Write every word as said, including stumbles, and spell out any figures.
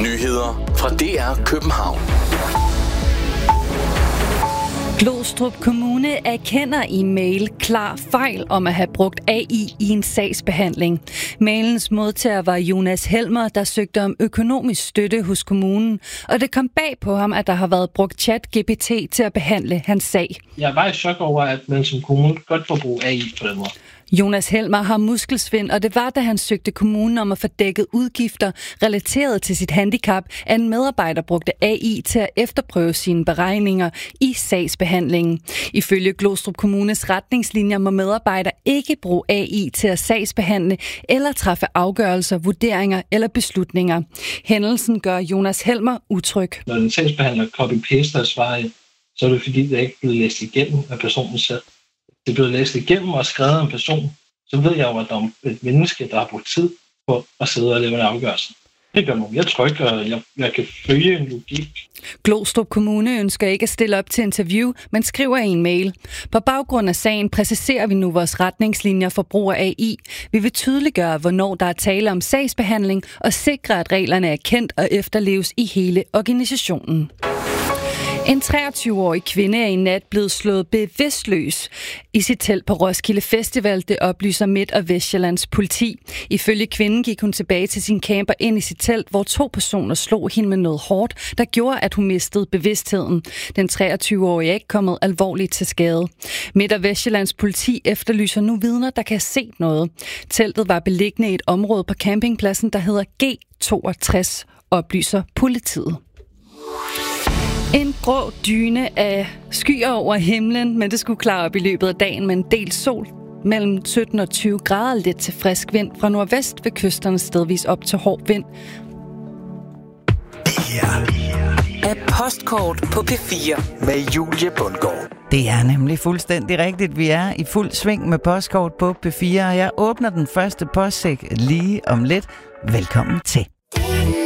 Nyheder fra D R København. Glostrup Kommune erkender i mail klar fejl om at have brugt A I i en sagsbehandling. Mailens modtager var Jonas Helmer, der søgte om økonomisk støtte hos kommunen, og det kom bag på ham, at der har været brugt ChatGPT til at behandle hans sag. Jeg er bare i chok over, at man som kommune godt får bruge A I på den måde. Jonas Helmer har muskelsvind, og det var, da han søgte kommunen om at få dækket udgifter relateret til sit handicap, at en medarbejder brugte A I til at efterprøve sine beregninger i sagsbehandlingen. Ifølge Glostrup Kommunes retningslinjer må medarbejdere ikke bruge A I til at sagsbehandle eller træffe afgørelser, vurderinger eller beslutninger. Hændelsen gør Jonas Helmer utryg. Når en sagsbehandler copy-paster svaret, så er det fordi, det ikke er blevet læst igennem af personen selv. Det er blevet læst igennem og skrevet af en person, så ved jeg jo, at der er et menneske, der har brugt tid på at sidde og lave en afgørelse. Det gør mig mere tryg, og jeg, jeg kan følge en logik. Glostrup Kommune ønsker ikke at stille op til interview, men skriver i en mail. På baggrund af sagen præciserer vi nu vores retningslinjer for brug af A I. Vi vil tydeliggøre, hvornår der er tale om sagsbehandling, og sikre, at reglerne er kendt og efterleves i hele organisationen. En treogtyve-årig kvinde er i nat blevet slået bevidstløs i sit telt på Roskilde Festival, det oplyser Midt- og Vestsjællands politi. Ifølge kvinden gik hun tilbage til sin camper ind i sit telt, hvor to personer slog hende med noget hårdt, der gjorde, at hun mistede bevidstheden. Den treogtyve-årige er ikke kommet alvorligt til skade. Midt- og Vestsjællands politi efterlyser nu vidner, der kan se noget. Teltet var beliggende i et område på campingpladsen, der hedder G toogtres, oplyser politiet. En grå dyne af skyer over himlen, men det skulle klare op i løbet af dagen med en del sol. Mellem sytten og tyve grader, lidt til frisk vind fra nordvest ved kysterne, stedvis op til hård vind. Det her er Postkort på P fire med Julie Bundgaard. Det er nemlig fuldstændig rigtigt. Vi er i fuld sving med Postkort på P fire, og jeg åbner den første postsæk lige om lidt. Velkommen til.